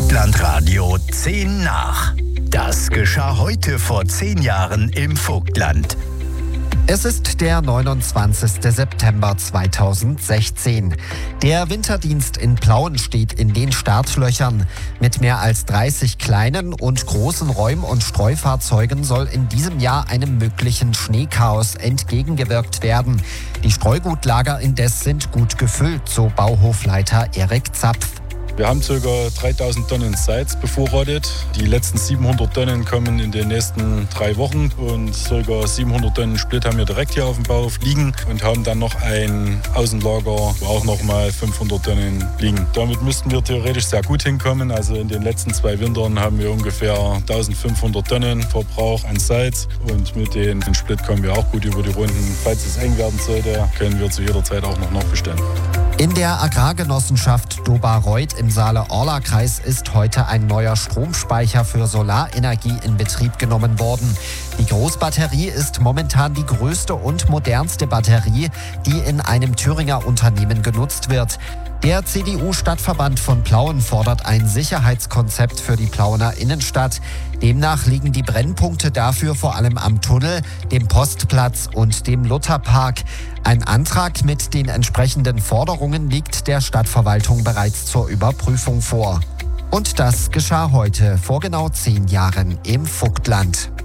Vogtlandradio 10 nach. Das geschah heute vor 10 Jahren im Vogtland. Es ist der 29. September 2016. Der Winterdienst in Plauen steht in den Startlöchern. Mit mehr als 30 kleinen und großen Räum- und Streufahrzeugen soll in diesem Jahr einem möglichen Schneechaos entgegengewirkt werden. Die Streugutlager indes sind gut gefüllt, so Bauhofleiter Erik Zapf. Wir haben ca. 3000 Tonnen Salz bevorratet. Die letzten 700 Tonnen kommen in den nächsten 3 Wochen und ca. 700 Tonnen Split haben wir direkt hier auf dem Bauhof liegen und haben dann noch ein Außenlager, wo auch noch mal 500 Tonnen liegen. Damit müssten wir theoretisch sehr gut hinkommen. Also in den letzten 2 Wintern haben wir ungefähr 1500 Tonnen Verbrauch an Salz und mit dem Split kommen wir auch gut über die Runden. Falls es eng werden sollte, können wir zu jeder Zeit auch noch nachbestellen. In der Agrargenossenschaft Doberoid im Saale-Orla-Kreis ist heute ein neuer Stromspeicher für Solarenergie in Betrieb genommen worden. Die Großbatterie ist momentan die größte und modernste Batterie, die in einem Thüringer Unternehmen genutzt wird. Der CDU-Stadtverband von Plauen fordert ein Sicherheitskonzept für die Plauener Innenstadt. Demnach liegen die Brennpunkte dafür vor allem am Tunnel, dem Postplatz und dem Lutherpark. Ein Antrag mit den entsprechenden Forderungen liegt der Stadtverwaltung bereits zur Überprüfung vor. Und das geschah heute vor genau 10 Jahren im Vogtland.